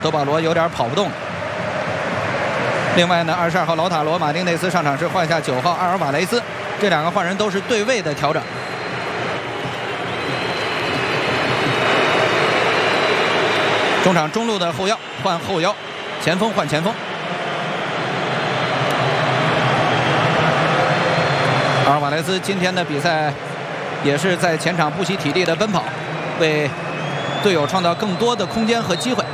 德保罗有点跑不动了。另外呢，22号劳塔罗·马丁内斯上场时换下9号阿尔瓦雷斯，这两个换人都是对位的调整。中场中路的后腰换后腰，前锋换前锋。阿尔瓦雷斯今天的比赛也是在前场不惜体力的奔跑，为队友创造更多的空间和机会，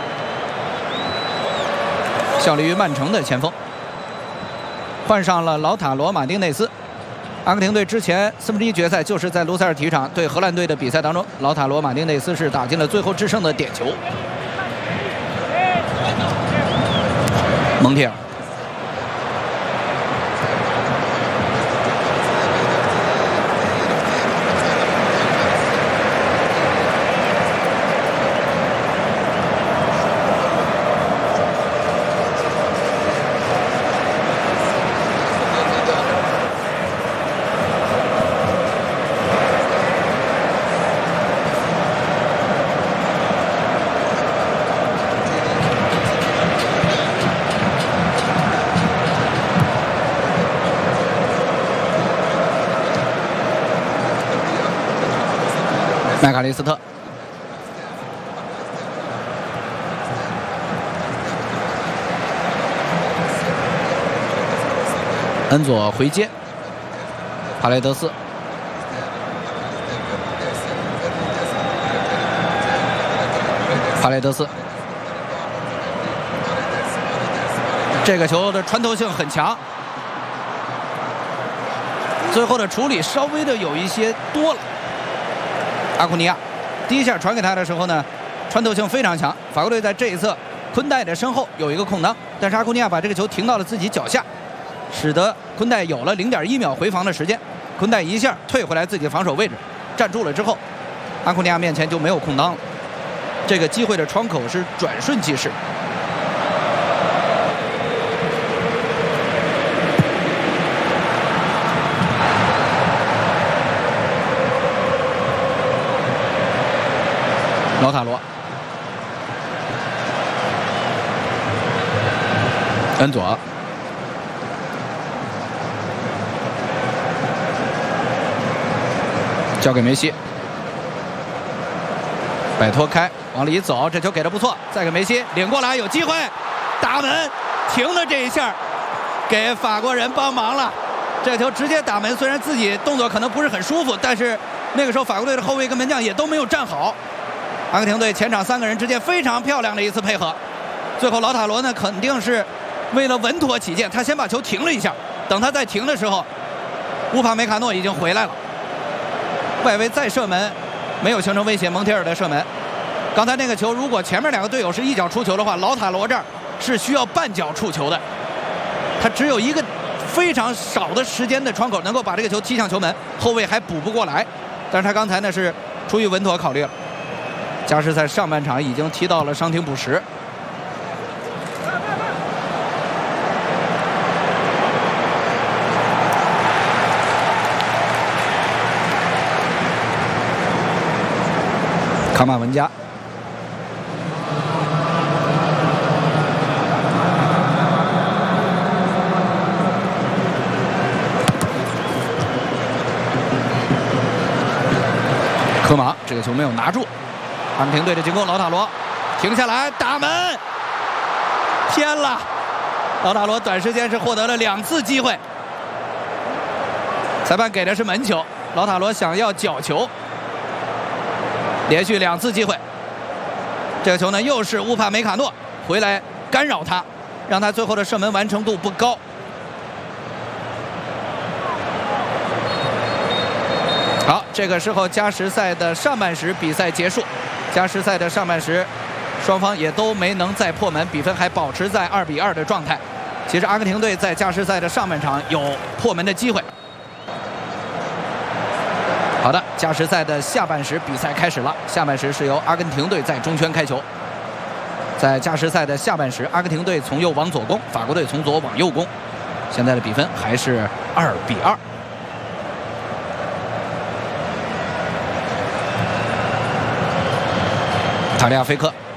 效力于曼城的前锋。换上了劳塔罗·马丁内斯。阿根廷队之前1/4决赛就是在卢塞尔体育场对荷兰队的比赛当中，劳塔罗·马丁内斯是打进了最后制胜的点球。蒙蒂尔。麦卡利斯特，恩佐回接，帕雷德斯，帕雷德斯，这个球的穿透性很强，最后的处理稍微的有一些多了。阿库尼亚第一下传给他的时候呢，穿透性非常强。法国队在这一侧昆代的身后有一个空当，但是阿库尼亚把这个球停到了自己脚下，使得昆代有了0.1秒回防的时间。昆代一下退回来自己的防守位置，站住了之后，阿库尼亚面前就没有空当了。这个机会的窗口是转瞬即逝。劳塔罗，恩佐，交给梅西，摆脱开，往里走，这球给的不错，再给梅西领过来，有机会，打门，停了这一下，给法国人帮忙了。这球直接打门，虽然自己动作可能不是很舒服，但是那个时候法国队的后卫跟门将也都没有站好。阿根廷队前场3个人之间非常漂亮的一次配合，最后劳塔罗呢肯定是为了稳妥起见，他先把球停了一下，等他再停的时候，乌帕梅卡诺已经回来了，外围再射门没有形成威胁，蒙铁尔的射门。刚才那个球如果前面2个队友是一脚出球的话，劳塔罗这儿是需要半脚触球的，他只有一个非常少的时间的窗口能够把这个球踢向球门，后卫还补不过来，但是他刚才呢是出于稳妥考虑了。加时赛上半场已经踢到了伤停补时，卡马文加，科马这个球没有拿住。阿根廷队的进攻，劳塔罗停下来打门，偏了。劳塔罗短时间是获得了2次机会，裁判给的是门球，劳塔罗想要角球，连续2次机会。这个球呢又是乌帕梅卡诺回来干扰他，让他最后的射门完成度不高。好，这个时候加时赛的上半时比赛结束。加时赛的上半时，双方也都没能再破门，比分还保持在2-2的状态。其实阿根廷队在加时赛的上半场有破门的机会。好的，加时赛的下半时比赛开始了。下半时是由阿根廷队在中圈开球。在加时赛的下半时，阿根廷队从右往左攻，法国队从左往右攻。现在的比分还是2-2。塔利亚菲克